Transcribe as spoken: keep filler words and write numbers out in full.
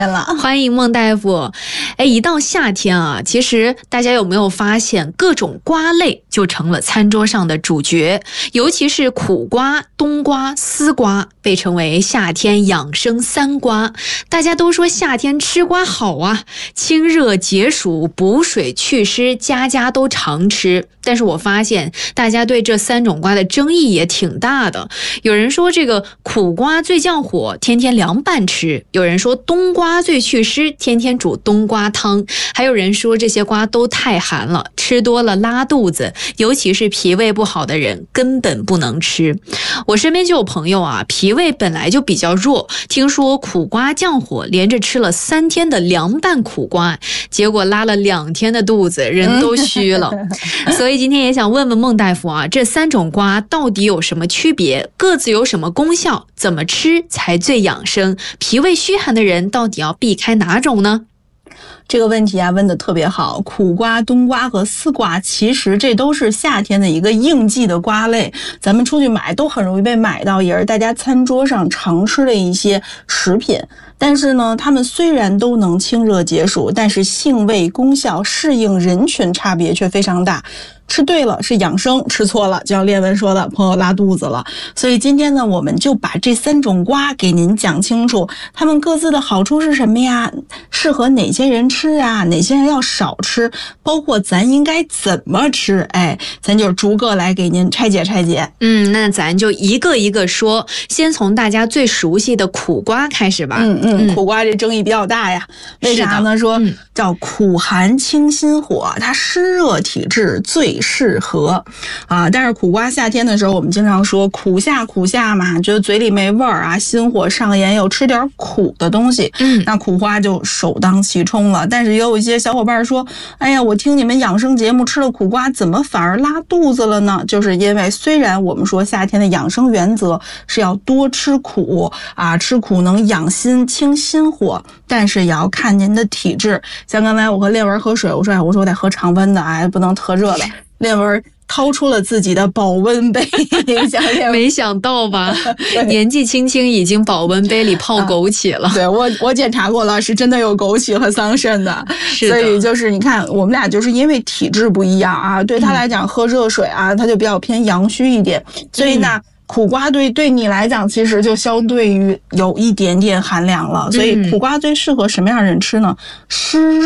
了， 欢迎孟大夫。哎，一到夏天啊，其实大家有没有发现，各种瓜类就成了餐桌上的主角，尤其是苦瓜、冬瓜、丝瓜，被称为夏天养生三瓜。大家都说夏天吃瓜好啊，清热解暑、补水祛湿，家家都常吃。但是我发现大家对这三种瓜的争议也挺大的。有人说这个苦瓜最降火，天天凉拌吃；有人说冬瓜最祛湿，天天煮冬瓜汤；还有人说这些瓜都太寒了，吃多了拉肚子，尤其是脾胃不好的人根本不能吃。我身边就有朋友啊，脾胃本来就比较弱，听说苦瓜降火，连着吃了三天的凉拌苦瓜，结果拉了两天的肚子，人都虚了。所以今天也想问问孟大夫啊，这三种瓜到底有什么区别？各自有什么功效？怎么吃才最养生？脾胃虚寒的人到底要避开哪种呢？ 这个问题啊问得特别好，苦瓜、冬瓜和丝瓜，其实这都是夏天的一个应季的瓜类，咱们出去买都很容易被买到，也是大家餐桌上常吃的一些食品。但是呢，它们虽然都能清热解暑，但是性味、功效、适应人群差别却非常大。吃对了是养生，吃错了就像列文说的，朋友拉肚子了。所以今天呢，我们就把这三种瓜给您讲清楚，它们各自的好处是什么呀？适合哪些人吃啊？哪些人要少吃？包括咱应该怎么吃？哎，咱就逐个来给您拆解拆解。 嗯，那咱就一个一个说，先从大家最熟悉的苦瓜开始吧。 嗯嗯，苦瓜这争议比较大呀，为啥呢？说、嗯、叫苦寒清心火，它湿热体质最适合啊。但是苦瓜夏天的时候，我们经常说苦夏苦夏嘛，觉得嘴里没味儿啊，心火上炎，又吃点苦的东西，嗯，那苦瓜就首当其冲了。但是也有一些小伙伴说，哎呀，我听你们养生节目吃了苦瓜，怎么反而拉肚子了呢？就是因为虽然我们说夏天的养生原则是要多吃苦啊，吃苦能养心清心火，但是也要看您的体质。像刚才我和列文喝水，我说哎，我说我得喝常温的，哎，不能特热的。列文掏出了自己的保温杯， 没想到吧？年纪轻轻已经保温杯里泡枸杞了。 啊、对我，我检查过了，是真的有枸杞和桑葚的。 是的， 所以就是你看，我们俩就是因为体质不一样啊，对他来讲喝热水啊，他就比较偏阳虚一点，所以呢。嗯苦瓜对对你来讲其实就相对于有一点点寒凉了，所以苦瓜最适合什么样的人吃呢？湿